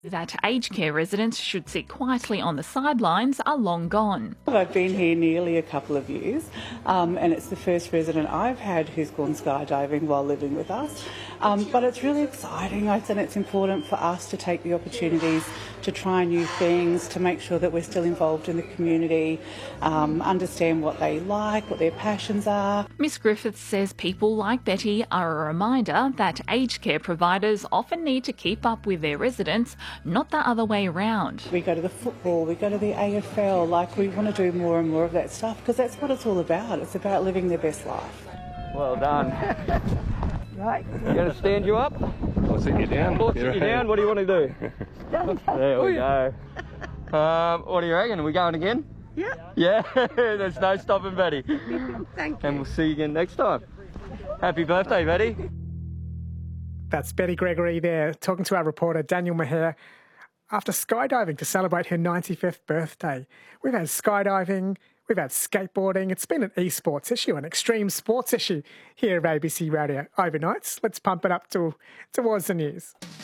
That aged care residents should sit quietly on the sidelines are long gone. I've been here nearly a couple of years, and it's the first resident I've had who's gone skydiving while living with us. But it's really exciting, and it's important for us to take the opportunities to try new things, to make sure that we're still involved in the community, understand what they like, what their passions are. Miss Griffiths says people like Betty are a reminder that aged care providers often need to keep up with their residents, not the other way around. We go to the football, we go to the AFL, we want to do more and more of that stuff because that's what it's all about. It's about living their best life. Well done. Right. You going to stand you up? I'll sit you down. I'll sit you down. What do you want to do? There we go. What do you reckon? Are we going again? Yeah. Yeah, there's no stopping Betty. Thank you. And we'll see you again next time. Happy birthday, Betty. That's Betty Gregory there, talking to our reporter Daniel Maher after skydiving to celebrate her 95th birthday. We've had skydiving, we've had skateboarding. It's been an esports issue, an extreme sports issue here at ABC Radio. Overnights, let's pump it up towards the news.